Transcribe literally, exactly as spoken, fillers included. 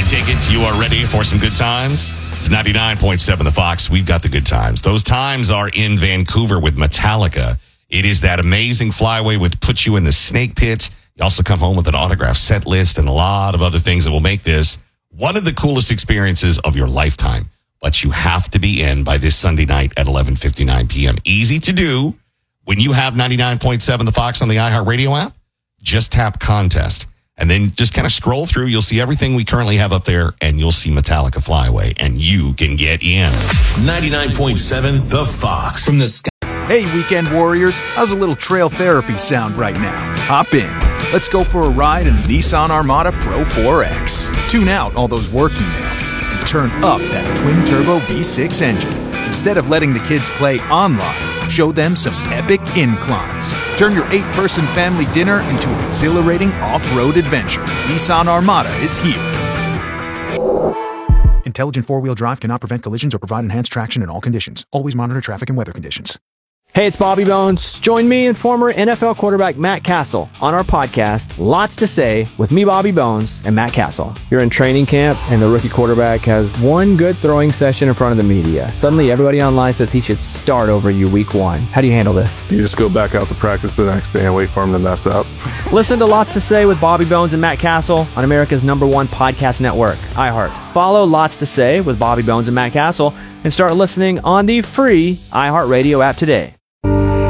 take it you are ready for some good times? It's ninety-nine point seven The Fox. We've got the good times. Those times are in Vancouver with Metallica. It is that amazing flyway which puts you in the snake pit. You also come home with an autograph set list and a lot of other things that will make this one of the coolest experiences of your lifetime. But you have to be in by this Sunday night at eleven fifty-nine p.m. Easy to do. When you have ninety-nine point seven The Fox on the iHeartRadio app, just tap contest. And then just kind of scroll through. You'll see everything we currently have up there, and you'll see Metallica Flyway, and you can get in. ninety-nine point seven The Fox. From the sky. Hey, weekend warriors. How's a little trail therapy sound right now? Hop in. Let's go for a ride in the Nissan Armada Pro four X. Tune out all those work emails and turn up that twin-turbo V six engine. Instead of letting the kids play online, show them some epic inclines. Turn your eight-person family dinner into an exhilarating off-road adventure. Nissan Armada is here. Intelligent four-wheel drive cannot prevent collisions or provide enhanced traction in all conditions. Always monitor traffic and weather conditions. Hey, it's Bobby Bones. Join me and former N F L quarterback Matt Castle on our podcast, Lots to Say, with me, Bobby Bones, and Matt Castle. You're in training camp, and the rookie quarterback has one good throwing session in front of the media. Suddenly, everybody online says he should start over you week one. How do you handle this? You just go back out to practice the next day and wait for him to mess up. Listen to Lots to Say with Bobby Bones and Matt Castle on America's number one podcast network, iHeart. Follow Lots to Say with Bobby Bones and Matt Castle and start listening on the free iHeartRadio app today.